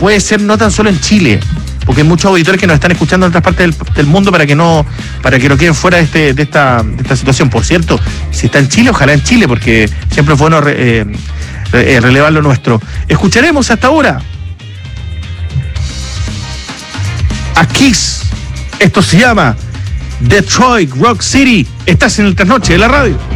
puede ser no tan solo en Chile, porque hay muchos auditores que nos están escuchando en otras partes del mundo para que no queden fuera de esta situación. Por cierto, si está en Chile, ojalá en Chile, porque siempre es bueno relevar lo nuestro. Escucharemos hasta ahora a Kiss. Esto se llama Detroit Rock City. Estás en el Trasnoche de la radio.